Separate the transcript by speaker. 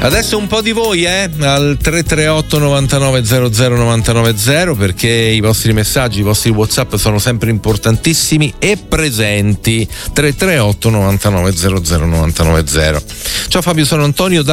Speaker 1: Adesso un po' di voi al 338 99 00 990, perché i vostri messaggi, i vostri WhatsApp sono sempre importantissimi e presenti. 338 99 00 990. Ciao Fabio, sono Antonio da